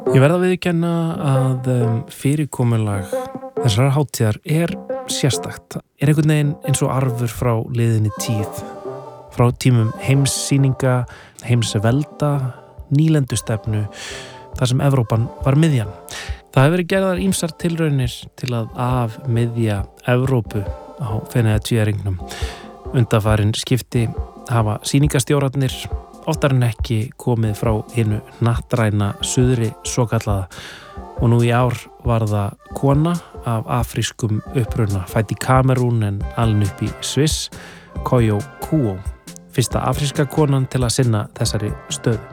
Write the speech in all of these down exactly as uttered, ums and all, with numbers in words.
Ég verð að viðurkenna að um, fyrirkomulag þessar hátíðar er sérstakt. Er einhvern veginn eins og arfur frá liðinni tíð. Frá tímum heimssýninga, heimsvelda, nýlendustefnu, þar sem Evrópan var miðjan. Það hefur verið gerðar ýmsar tilraunir til að afmiðja Evrópu á Feneyjatvíæringnum. Undanfarin skipti hafa sýningastjórarnir oftar en ekki komið frá hinu hnattræna suðri svokallaða og nú í ár var það kona af afrískum uppruna fædd í Kamerún en alin upp í Sviss, Koyo Kuo, fyrsta afríska konan til að sinna þessari stöðu.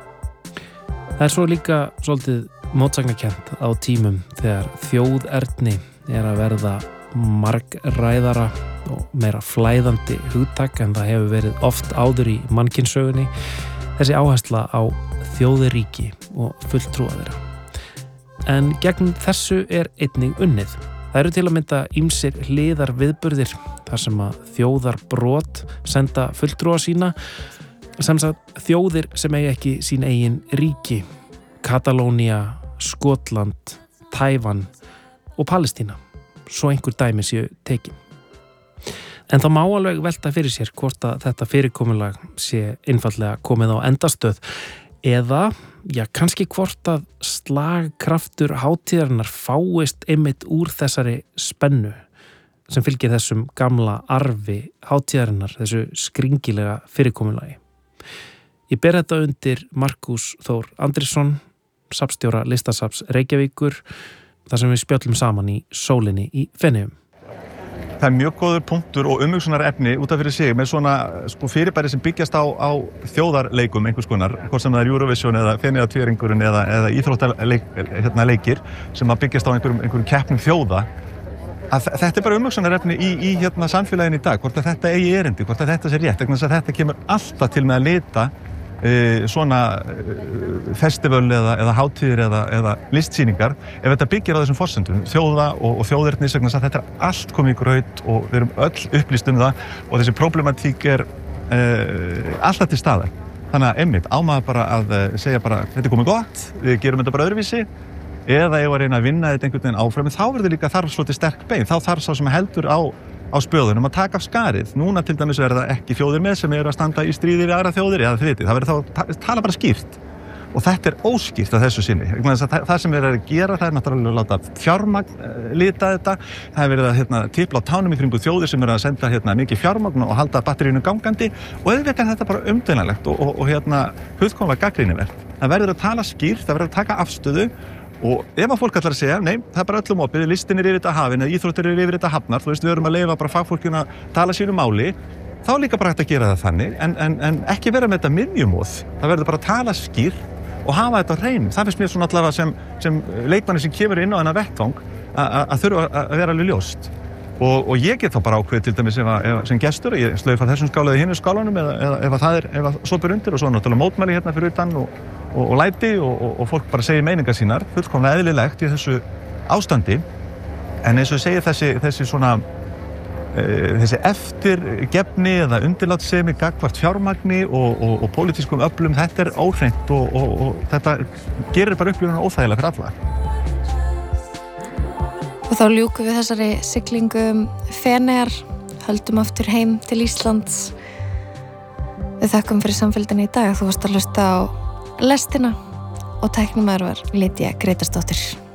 Það er svo líka svolítið mótsagnakennt á tímum þegar þjóðerni er að verða margræðara og meira flæðandi hugtak en það hefur verið oft áður í mannkynssögunni. Þessi áhersla á þjóðaríki og fulltrúa þeirra. En gegn þessu er einnig unnið. Það eru til að mynda ýmsir hliðar viðburðir þar sem að þjóðarbrot senda fulltrúa sína, sem sagt þjóðir sem eigi ekki sín eigin ríki, Katalónía, Skotland, Tævan og Palestína, svo einhver dæmi séu tekin. En það má alveg velta fyrir sér hvort að þetta fyrirkomulag sé einfallega komið á endastöð eða, já, kannski hvort að slagkraftur hátíðarinnar fáist einmitt úr þessari spennu sem fylgir þessum gamla arfi hátíðarinnar, þessu skringilega fyrirkomulagi. Ég ber þetta undir Markús Þór Andrésson, safnstjóra Listasafns Reykjavíkur, þar sem við spjöllum saman í sólinni í Feneyjum. Það er mjög góður punktur og umhugsunar efni út af fyrir sig með svona sko, fyrirbæri sem byggjast á, á þjóðarleikum einhvers konar, hvort sem það er Eurovision eða Feneyjatvíæringurinn eða, eða íþróttaleik, hérna, leikir sem að byggjast á einhverjum, einhverjum keppnum þjóða. Að þetta er bara umhugsunar efni í, í hérna, samfélaginu í dag, hvort að þetta eigi erindi, hvort að þetta sé rétt, vegna þess að þetta kemur alltaf til með að lita Uh, svona uh, festival eða, eða hátíðir eða, eða listsýningar ef þetta byggir á þessum forsendum þjóða og, og þjóðernis vegna þess að þetta er allt komið í graut og við erum öll upplýst um það og þessi problematík er uh, alltaf til staðar. Þannig að einmitt á maður bara að uh, segja bara þetta er komið gott, við gerum þetta bara öðruvísi eða ef að reyna að vinna þetta einhvern veginn áfram þá verður líka þarf svolítið sterk bein, þá þarf sá sem heldur á á spöðunum að taka af skarið. Núna til dæmis verða ekki þjóðir með sem eru að standa í stríði við aðra þjóðir, eða þið vitið, það verður þá að tala bara skýrt. Og þetta er óskýrt að þessu sinni. Það, það sem við erum að gera, það er náttúrulega að láta fjármagn uh, lita þetta. Það er verið að hérna, tipla á tánum í kringu þjóðir sem eru að senda hérna, mikið fjármagn og halda batterínu gangandi og auðvitað er þetta bara umdeinanlegt og, og, og hérna, fullkomlega gagnrýnivert. Það verður að tala skýrt, það verður að taka afstöðu. Og ef að fólk ætlar að segja, nei, það er bara öllum opið, listin er yfir þetta hafin, eða íþróttir er yfir þetta hafnar, þú veist, við erum að leyfa bara fagfólkinu að tala sínu máli, þá er líka bara hægt að gera það þannig, en, en, en ekki vera með þetta miðjumóð. Það verður bara að tala skýr og hafa þetta á hreinu. Það finnst mér svona allavega sem, sem leikmanni sem kemur inn á þennan vettvang að þurfa að vera alveg ljóst. Og, og ég get þá bara ákveðið til dæmis ef að, ef, sem gestur, ég slaufa þessum skála eða hinu skálanum eða, eða ef að það er, ef að sopur undir og svo náttúrulega mótmæli hérna fyrir utan og, og, og læti og, og, og fólk bara segir meiningar sínar, fullkomlega eðlilegt í þessu ástandi. En eins og ég segi þessi, þessi svona, e, þessi eftirgefni eða undirlátssemi gagnvart fjármagni og, og, og pólitískum öflum, þetta er óhreint og, og, og þetta gerir bara upplifunum óþægilega fyrir alla. Og þá ljúkum við þessari siglingu um Feneyjar, höldum aftur heim til Íslands. Við þakkum fyrir samfélgdina í dag. Þú varst að hlusta á lestina og tæknimaður var Lydia Gretarsdóttir.